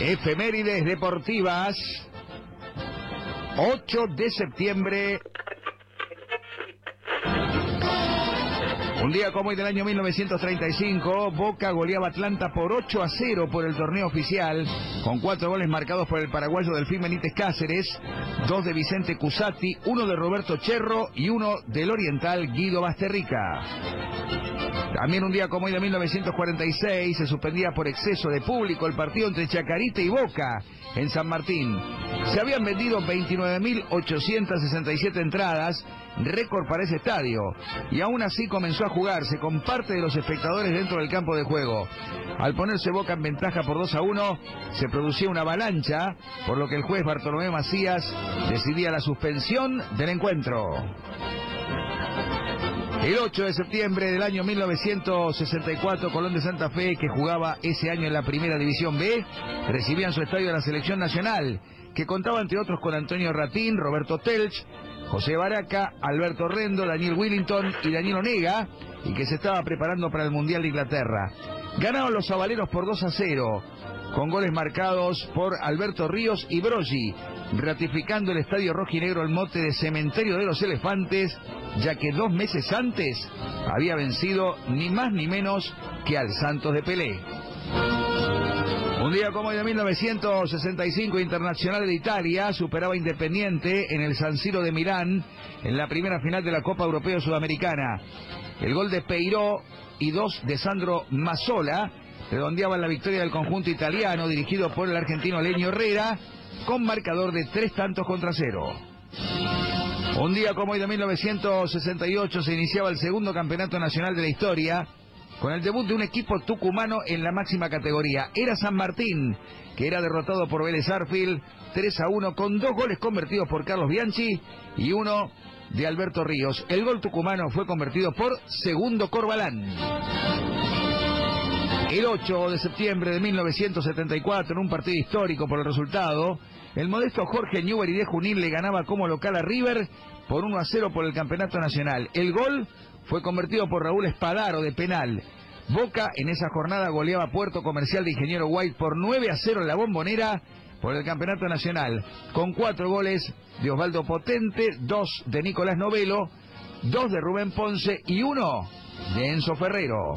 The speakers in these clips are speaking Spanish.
Efemérides deportivas. 8 de septiembre. Un día como hoy del año 1935, Boca goleaba a Atlanta por 8-0 por el torneo oficial, con 4 goles marcados por el paraguayo Delfín Benítez Cáceres, 2 de Vicente Cusati, 1 de Roberto Cherro y 1 del oriental Guido Basterrica. También un día como hoy de 1946 se suspendía por exceso de público el partido entre Chacarita y Boca en San Martín. Se habían vendido 29.867 entradas, récord para ese estadio, y aún así comenzó a jugarse con parte de los espectadores dentro del campo de juego. Al ponerse Boca en ventaja por 2-1, se producía una avalancha, por lo que el juez Bartolomé Macías decidía la suspensión del encuentro. El 8 de septiembre del año 1964, Colón de Santa Fe, que jugaba ese año en la Primera División B, recibía en su estadio a la Selección Nacional, que contaba entre otros con Antonio Ratín, Roberto Telch, José Baraca, Alberto Rendo, Daniel Willington y Daniel Onega, y que se estaba preparando para el Mundial de Inglaterra. Ganaron los sabaleros por 2-0, con goles marcados por Alberto Ríos y Broggi, ratificando el estadio rojinegro el mote de Cementerio de los Elefantes, ya que 2 meses antes había vencido ni más ni menos que al Santos de Pelé. Un día como hoy de 1965, Internazionale de Italia superaba a Independiente en el San Siro de Milán en la primera final de la Copa Europea Sudamericana. El gol de Peiró y 2 de Sandro Mazzola redondeaban la victoria del conjunto italiano dirigido por el argentino Leño Herrera, con marcador de 3-0. Un día como hoy de 1968 se iniciaba el segundo campeonato nacional de la historia, con el debut de un equipo tucumano en la máxima categoría. Era San Martín, que era derrotado por Vélez Sarsfield 3-1, con 2 goles convertidos por Carlos Bianchi y 1 de Alberto Ríos. El gol tucumano fue convertido por Segundo Corbalán. El 8 de septiembre de 1974, en un partido histórico por el resultado, el modesto Jorge Newbery de Junín le ganaba como local a River por 1-0 por el campeonato nacional. El gol fue convertido por Raúl Espadaro de penal. Boca en esa jornada goleaba a Puerto Comercial de Ingeniero White por 9-0 en la Bombonera por el campeonato nacional, con 4 goles de Osvaldo Potente, 2 de Nicolás Novelo, 2 de Rubén Ponce y 1 de Enzo Ferrero.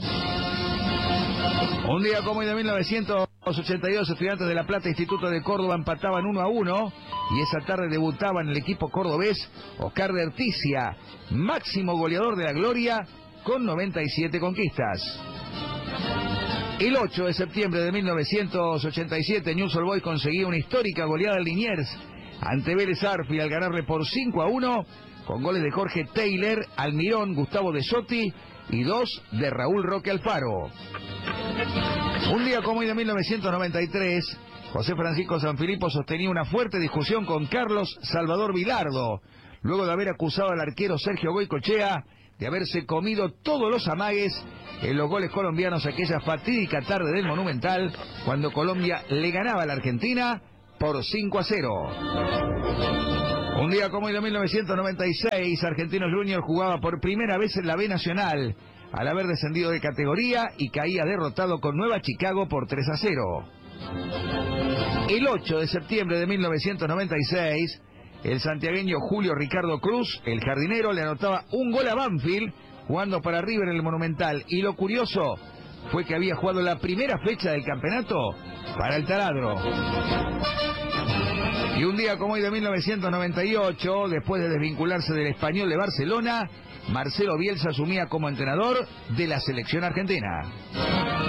Un día como hoy de 1982, Estudiantes de La Plata, Instituto de Córdoba empataban 1-1 y esa tarde debutaba en el equipo cordobés Oscar de Articia, máximo goleador de la gloria con 97 conquistas. El 8 de septiembre de 1987, Newell's Old Boys conseguía una histórica goleada en Liniers ante Vélez Sarsfield al ganarle por 5-1 con goles de Jorge Taylor, Almirón, Gustavo De Sotti y 2 de Raúl Roque Alfaro. Un día como hoy de 1993, José Francisco Sanfilippo sostenía una fuerte discusión con Carlos Salvador Vilardo, luego de haber acusado al arquero Sergio Goycochea de haberse comido todos los amagues en los goles colombianos aquella fatídica tarde del Monumental, cuando Colombia le ganaba a la Argentina por 5-0. Un día como hoy de 1996, Argentinos Juniors jugaba por primera vez en la B Nacional, al haber descendido de categoría, y caía derrotado con Nueva Chicago por 3-0. El 8 de septiembre de 1996, el santiagueño Julio Ricardo Cruz, el jardinero, le anotaba un gol a Banfield jugando para River en el Monumental, y lo curioso fue que había jugado la primera fecha del campeonato para el taladro. Y un día como hoy de 1998, después de desvincularse del Español de Barcelona, Marcelo Bielsa asumía como entrenador de la selección argentina.